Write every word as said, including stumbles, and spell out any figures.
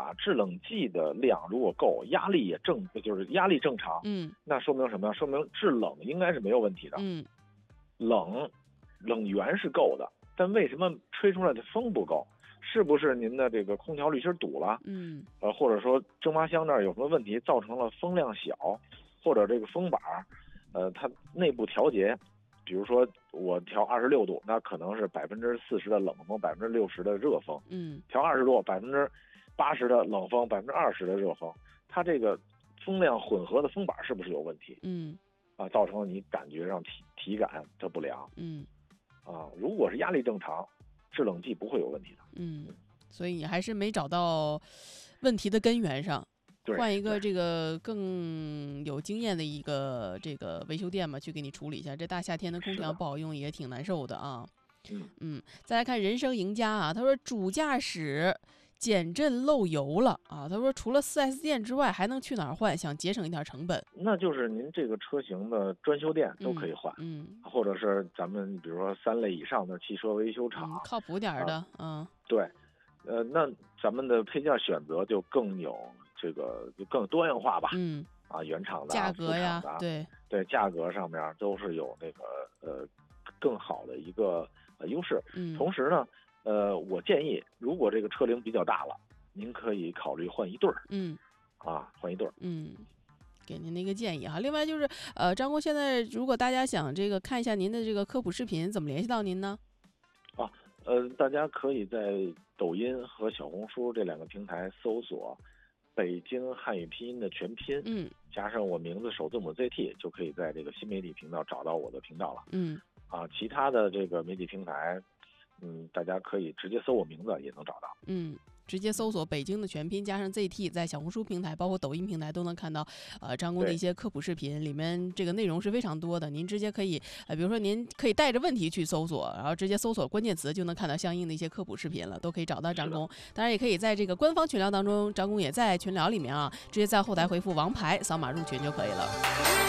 法，制冷剂的量如果够，压力也正，就是压力正常， 嗯， 那说明什么？说明制冷应该是没有问题的。 嗯， 冷，冷源是够的，但为什么吹出来的风不够？是不是您的这个空调滤芯堵了？ 嗯， 呃，或者说蒸发箱那儿有什么问题，造成了风量小，或者这个风板，呃，它内部调节。比如说我调二十六度，那可能是百分之四十的冷风，百分之六十的热风。 嗯， 调二十度，百分之八十的冷风，百分之二十的热风，它这个风量混合的风板是不是有问题？ 嗯， 啊，造成了你感觉上体体感它不良。 嗯， 啊，如果是压力正常，制冷剂不会有问题的。 嗯，所以你还是没找到问题的根源上。换一个这个更有经验的一个这个维修店嘛，去给你处理一下。这大夏天的空调不好用，也挺难受的啊。 嗯嗯，再来看人生赢家啊，他说主驾驶减震漏油了啊，他说除了 四 S 店之外，还能去哪儿换？想节省一点成本。 那就是您这个车型的专修店都可以换， 嗯，嗯或者是咱们比如说三类以上的汽车维修厂， 嗯、靠谱点的， 啊、 嗯， 对，呃，那咱们的配件选择就更有。这个就更多样化吧， 嗯， 啊，原厂的、 价格呀， 对对， 价格上面都是有那个呃更好的一个呃优势。 嗯， 同时呢，呃，我建议如果这个车龄比较大了，您可以考虑换一对儿， 嗯， 啊，换一对儿， 嗯。给您的一个建议哈，另外就是，呃，张工，现在如果大家想这个看一下您的这个科普视频，怎么联系到您呢？ 啊，呃，大家可以在抖音和小红书这两个平台搜索北京汉语拼音的全拼， 嗯， 加上我名字首字母 Z T， 就可以在这个新媒体频道找到我的频道了。 嗯， 啊，其他的这个媒体平台，嗯，大家可以直接搜我名字也能找到。 嗯，直接搜索北京的全拼加上 Z T， 在小红书平台包括抖音平台都能看到呃张工的一些科普视频，里面这个内容是非常多的。您直接可以呃比如说您可以带着问题去搜索，然后直接搜索关键词就能看到相应的一些科普视频了，都可以找到张工。当然也可以在这个官方群聊当中，张工也在群聊里面啊，直接在后台回复王牌扫码入群就可以了。